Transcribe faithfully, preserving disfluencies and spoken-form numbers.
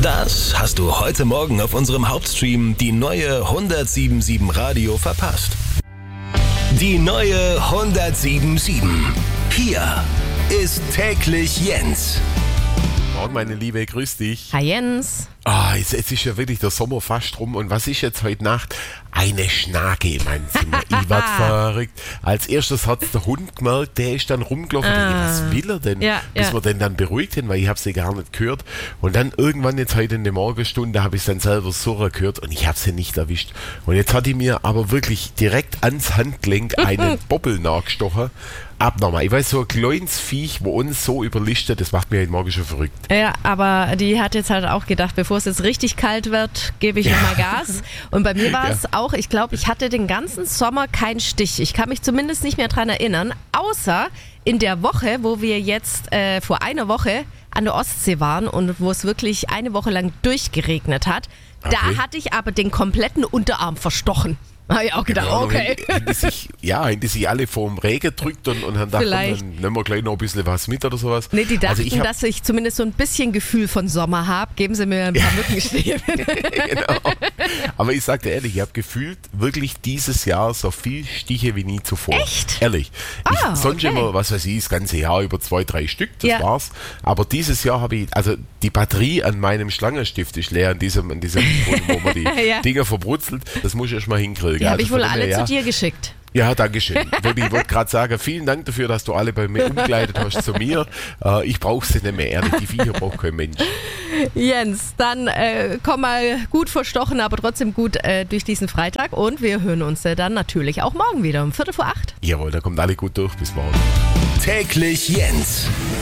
Das hast du heute Morgen auf unserem Hauptstream die neue hundertsieben Komma sieben Radio verpasst. Die neue hundertsieben Komma sieben. Hier ist täglich Jens. Morgen, meine Liebe, grüß dich. Hi Jens. Ah, jetzt, jetzt ist ja wirklich der Sommer fast rum. Und was ist jetzt heute Nacht? Eine Schnake in meinem Zimmer. Ich werd verrückt. Als erstes hat der Hund gemerkt, der ist dann rumgelaufen. Ah. Was will er denn? Ja, Bis ja. wir den dann beruhigt haben, weil ich habe sie gar nicht gehört. Und dann irgendwann jetzt heute in der Morgenstunde habe ich es dann selber surren gehört und ich habe sie nicht erwischt. Und jetzt hat die mir aber wirklich direkt ans Handgelenk einen Bobbel nachgestochen. Abnormal. Ich weiß, so ein kleines Viech, wo uns so überlistet, das macht mir heute Morgen schon verrückt. Ja, aber die hat jetzt halt auch gedacht, bevor es jetzt richtig kalt wird, gebe ich Ja. nochmal Gas. Und bei mir war es Ja. auch, ich glaube, ich hatte den ganzen Sommer keinen Stich. Ich kann mich zumindest nicht mehr dran erinnern, außer in der Woche, wo wir jetzt äh, vor einer Woche an der Ostsee waren und wo es wirklich eine Woche lang durchgeregnet hat. Okay. Da hatte ich aber den kompletten Unterarm verstochen. Da habe ich auch gedacht, Ja, okay. Haben, haben die sich, ja, haben die sich alle vorm Regen gedrückt und, und haben gedacht, komm, Vielleicht. dann nehmen wir gleich noch ein bisschen was mit oder sowas. Nee, die dachten, also ich hab, dass ich zumindest so ein bisschen Gefühl von Sommer habe. Geben Sie mir ein paar Mückenstiche. genau. Aber ich sag dir ehrlich, ich habe gefühlt wirklich dieses Jahr so viel Stiche wie nie zuvor. Echt? Ehrlich. Ich, Ah, sonst okay. immer, was weiß ich, das ganze Jahr über zwei, drei Stück, das Ja. war's. Aber dieses Jahr habe ich, also die Batterie an meinem Schlangenstift ist leer, an diesem, an diesem wo man die Ja. Dinger verbrutzelt. Das muss ich erst mal hinkriegen. Die habe Also ich wohl von dem alle her, zu dir geschickt. Ja, danke schön. Ich wollte gerade sagen, vielen Dank dafür, dass du alle bei mir umgeleitet hast zu mir. Äh, ich brauche sie nicht mehr, ehrlich. Die Viecher braucht kein Mensch. Jens, dann äh, komm mal gut verstochen, aber trotzdem gut äh, durch diesen Freitag. Und wir hören uns äh, dann natürlich auch morgen wieder um Viertel vor acht. Jawohl, da kommt alle gut durch. Bis morgen. Täglich Jens.